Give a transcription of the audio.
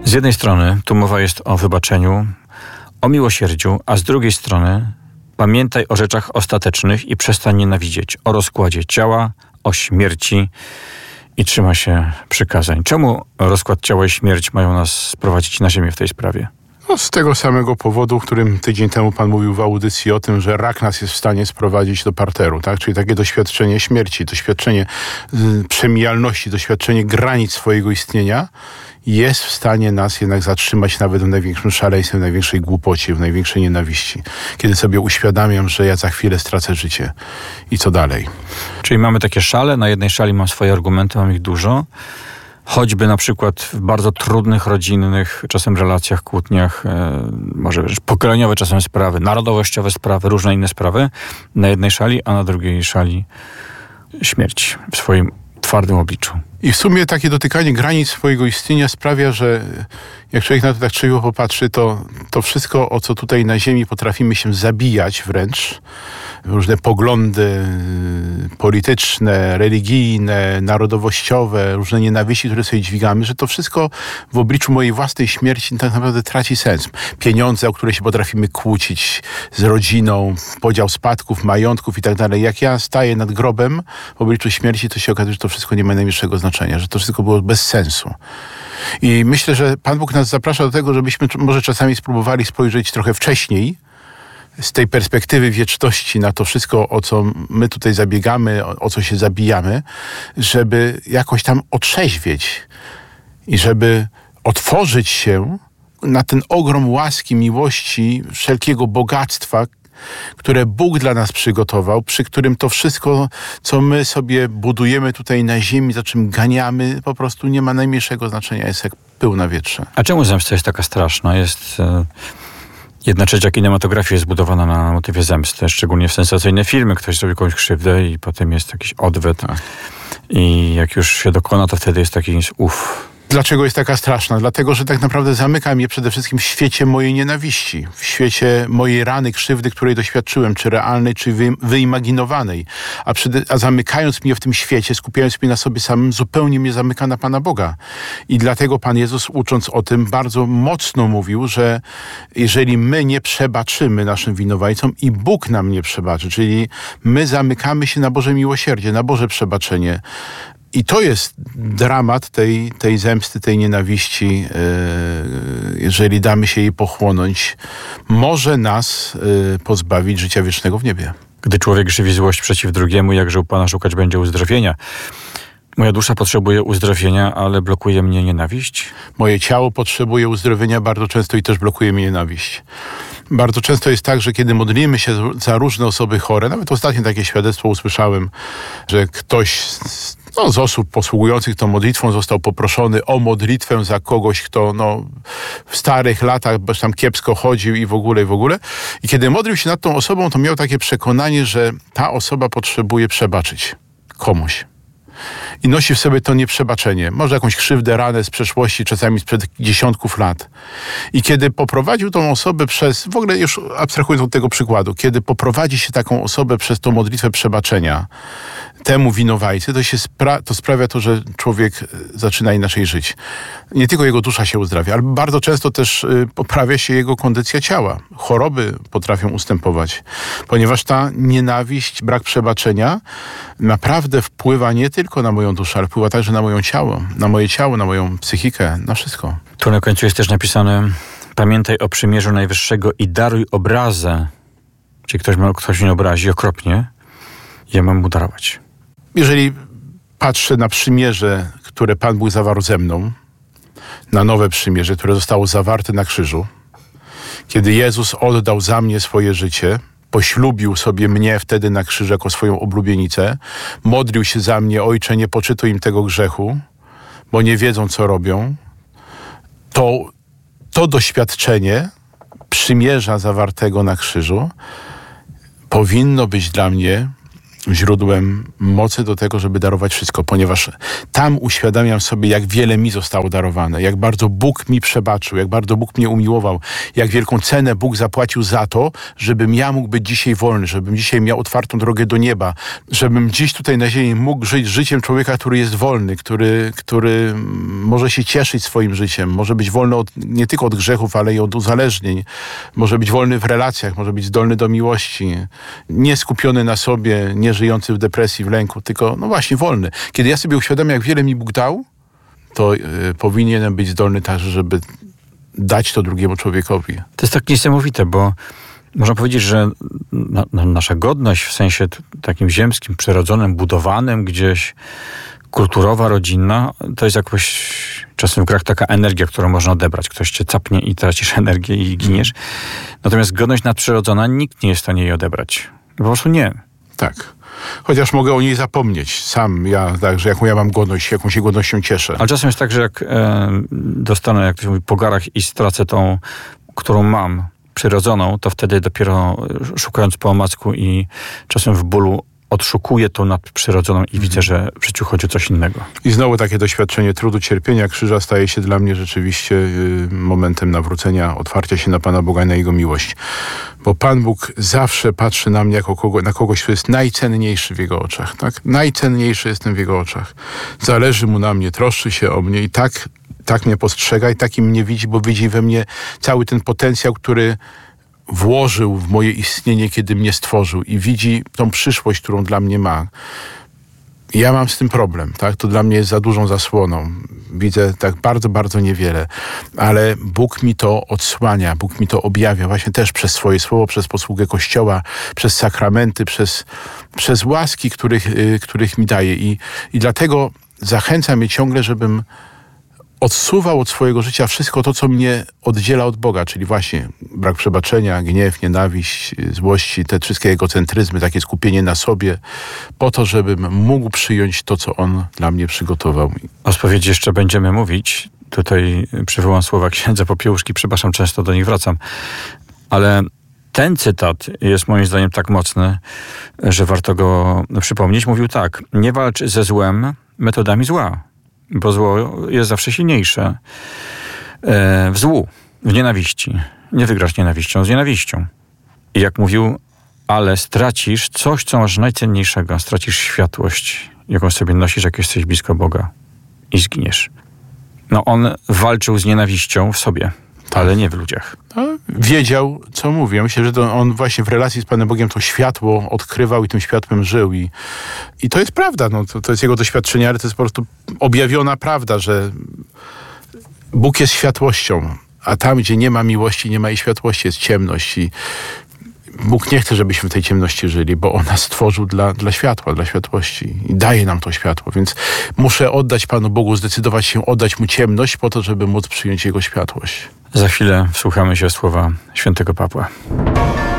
Z jednej strony tu mowa jest o wybaczeniu, o miłosierdziu, a z drugiej strony pamiętaj o rzeczach ostatecznych i przestań nienawidzieć, o rozkładzie ciała, o śmierci i trzyma się przykazań. Czemu rozkład ciała i śmierć mają nas sprowadzić na ziemię w tej sprawie? No, z tego samego powodu, o którym tydzień temu Pan mówił w audycji o tym, że rak nas jest w stanie sprowadzić do parteru, tak? Czyli takie doświadczenie śmierci, doświadczenie przemijalności, doświadczenie granic swojego istnienia jest w stanie nas jednak zatrzymać nawet w największym szaleństwie, w największej głupocie, w największej nienawiści. Kiedy sobie uświadamiam, że ja za chwilę stracę życie. I co dalej? Czyli mamy takie szale, na jednej szali mam swoje argumenty, mam ich dużo. Choćby na przykład w bardzo trudnych, rodzinnych, czasem relacjach, kłótniach, może pokoleniowe czasem sprawy, narodowościowe sprawy, różne inne sprawy na jednej szali, a na drugiej szali śmierć w swoim twardym obliczu. I w sumie takie dotykanie granic swojego istnienia sprawia, że jak człowiek na to tak trzeźwo popatrzy, to wszystko, o co tutaj na ziemi potrafimy się zabijać wręcz, różne poglądy polityczne, religijne, narodowościowe, różne nienawiści, które sobie dźwigamy, że to wszystko w obliczu mojej własnej śmierci tak naprawdę traci sens. Pieniądze, o które się potrafimy kłócić z rodziną, podział spadków, majątków i tak dalej. Jak ja staję nad grobem w obliczu śmierci, to się okazuje, że to wszystko nie ma najmniejszego znaczenia, że to wszystko było bez sensu. I myślę, że Pan Bóg nas zaprasza do tego, żebyśmy może czasami spróbowali spojrzeć trochę wcześniej, z tej perspektywy wieczności na to wszystko, o co my tutaj zabiegamy, o co się zabijamy, żeby jakoś tam otrzeźwieć i żeby otworzyć się na ten ogrom łaski, miłości, wszelkiego bogactwa, które Bóg dla nas przygotował, przy którym to wszystko, co my sobie budujemy tutaj na ziemi, za czym ganiamy, po prostu nie ma najmniejszego znaczenia, jest jak pył na wietrze. A czemu zemsta jest taka straszna? Jest... 1/3 kinematografii jest zbudowana na motywie zemsty, szczególnie w sensacyjne filmy. Ktoś zrobi komuś krzywdę i potem jest jakiś odwet. Tak. I jak już się dokona, to wtedy jest taki Dlaczego jest taka straszna? Dlatego, że tak naprawdę zamyka mnie przede wszystkim w świecie mojej nienawiści, w świecie mojej rany, krzywdy, której doświadczyłem, czy realnej, czy wyimaginowanej. A zamykając mnie w tym świecie, skupiając mnie na sobie samym, zupełnie mnie zamyka na Pana Boga. I dlatego Pan Jezus, ucząc o tym, bardzo mocno mówił, że jeżeli my nie przebaczymy naszym winowajcom i Bóg nam nie przebaczy, czyli my zamykamy się na Boże miłosierdzie, na Boże przebaczenie. I to jest dramat tej zemsty, tej nienawiści, jeżeli damy się jej pochłonąć, może nas pozbawić życia wiecznego w niebie. Gdy człowiek żywi złość przeciw drugiemu, jakże u Pana szukać będzie uzdrowienia. Moja dusza potrzebuje uzdrowienia, ale blokuje mnie nienawiść. Moje ciało potrzebuje uzdrowienia bardzo często i też blokuje mnie nienawiść. Bardzo często jest tak, że kiedy modlimy się za różne osoby chore, nawet ostatnio takie świadectwo usłyszałem, że ktoś z osób posługujących tą modlitwą został poproszony o modlitwę za kogoś, kto w starych latach tam kiepsko chodził i w ogóle. I kiedy modlił się nad tą osobą, to miał takie przekonanie, że ta osoba potrzebuje przebaczyć komuś. I nosi w sobie to nieprzebaczenie. Może jakąś krzywdę, ranę z przeszłości, czasami sprzed dziesiątków lat. I kiedy poprowadził tą osobę w ogóle już abstrahując od tego przykładu, kiedy poprowadzi się taką osobę przez tą modlitwę przebaczenia temu winowajcy, to sprawia to, że człowiek zaczyna inaczej żyć. Nie tylko jego dusza się uzdrawia, ale bardzo często też poprawia się jego kondycja ciała. Choroby potrafią ustępować, ponieważ ta nienawiść, brak przebaczenia naprawdę wpływa nie tylko na moją duszę, ale wpływa także na moje ciało, na moją psychikę, na wszystko. Tu na końcu jest też napisane: pamiętaj o przymierzu Najwyższego i daruj obrazę. Czyli ktoś mnie obrazi okropnie, ja mam mu darować. Jeżeli patrzę na przymierze, które Pan Bóg zawarł ze mną, na nowe przymierze, które zostało zawarte na krzyżu, kiedy Jezus oddał za mnie swoje życie, poślubił sobie mnie wtedy na krzyżu jako swoją oblubienicę, modlił się za mnie: Ojcze, nie poczytuj im tego grzechu, bo nie wiedzą, co robią, to doświadczenie przymierza zawartego na krzyżu powinno być dla mnie źródłem mocy do tego, żeby darować wszystko, ponieważ tam uświadamiam sobie, jak wiele mi zostało darowane, jak bardzo Bóg mi przebaczył, jak bardzo Bóg mnie umiłował, jak wielką cenę Bóg zapłacił za to, żebym ja mógł być dzisiaj wolny, żebym dzisiaj miał otwartą drogę do nieba, żebym dziś tutaj na ziemi mógł żyć życiem człowieka, który jest wolny, który może się cieszyć swoim życiem, może być wolny nie tylko od grzechów, ale i od uzależnień, może być wolny w relacjach, może być zdolny do miłości, nie skupiony na sobie, nie żyjący w depresji, w lęku, tylko no właśnie wolny. Kiedy ja sobie uświadamiam, jak wiele mi Bóg dał, to powinienem być zdolny także, żeby dać to drugiemu człowiekowi. To jest tak niesamowite, bo można powiedzieć, że nasza godność w sensie takim ziemskim, przyrodzonym, budowanym gdzieś, kulturowa, rodzinna, to jest jakoś czasem w grach taka energia, którą można odebrać. Ktoś cię capnie i tracisz energię i giniesz. Natomiast godność nadprzyrodzona, nikt nie jest w stanie jej odebrać. Po prostu nie. Tak. Chociaż mogę o niej zapomnieć. Sam ja, także jaką ja mam godność, jaką się godnością cieszę. Ale czasem jest tak, że jak dostanę, jak to się mówi, po garach i stracę tą, którą mam, przyrodzoną, to wtedy dopiero szukając po omacku i czasem w bólu odszukuję tą nadprzyrodzoną i widzę, że w życiu chodzi o coś innego. I znowu takie doświadczenie trudu, cierpienia, krzyża staje się dla mnie rzeczywiście momentem nawrócenia, otwarcia się na Pana Boga i na Jego miłość. Bo Pan Bóg zawsze patrzy na mnie jako na kogoś, kto jest najcenniejszy w Jego oczach. Tak? Najcenniejszy jestem w Jego oczach. Zależy Mu na mnie, troszczy się o mnie i tak mnie postrzega i takim mnie widzi, bo widzi we mnie cały ten potencjał, który włożył w moje istnienie, kiedy mnie stworzył i widzi tą przyszłość, którą dla mnie ma. Ja mam z tym problem, tak? To dla mnie jest za dużą zasłoną. Widzę tak bardzo, bardzo niewiele, ale Bóg mi to odsłania, Bóg mi to objawia właśnie też przez swoje słowo, przez posługę Kościoła, przez sakramenty, przez łaski, których mi daje i dlatego zachęca mnie ciągle, żebym odsuwał od swojego życia wszystko to, co mnie oddziela od Boga, czyli właśnie brak przebaczenia, gniew, nienawiść, złości, te wszystkie egocentryzmy, takie skupienie na sobie, po to, żebym mógł przyjąć to, co On dla mnie przygotował. O spowiedzi jeszcze będziemy mówić. Tutaj przywołam słowa księdza Popiełuszki, przepraszam, często do nich wracam, ale ten cytat jest moim zdaniem tak mocny, że warto go przypomnieć. Mówił tak: nie walcz ze złem metodami zła, bo zło jest zawsze silniejsze. W złu, w nienawiści. Nie wygrasz nienawiścią z nienawiścią. I jak mówił, ale stracisz coś, co masz najcenniejszego. Stracisz światłość, jaką sobie nosisz, jak jesteś blisko Boga. I zginiesz. No on walczył z nienawiścią w sobie, ale nie w ludziach. No, wiedział, co mówi. Ja myślę, że on właśnie w relacji z Panem Bogiem to światło odkrywał i tym światłem żył. I to jest prawda. No, to jest jego doświadczenie, ale to jest po prostu objawiona prawda, że Bóg jest światłością, a tam, gdzie nie ma miłości, nie ma i światłości, jest ciemność. I Bóg nie chce, żebyśmy w tej ciemności żyli, bo On nas stworzył dla światła, dla światłości i daje nam to światło. Więc muszę oddać Panu Bogu, zdecydować się oddać Mu ciemność po to, żeby móc przyjąć Jego światłość. Za chwilę wsłuchamy się słowa świętego Pawła.